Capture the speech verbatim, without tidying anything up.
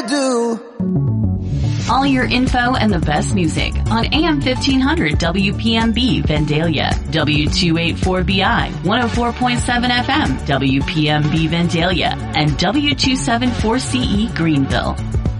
do. All your info and the best music on A M fifteen hundred W P M B Vandalia, W two eighty-four B I, one oh four point seven F M W P M B Vandalia, and W two seventy-four C E Greenville.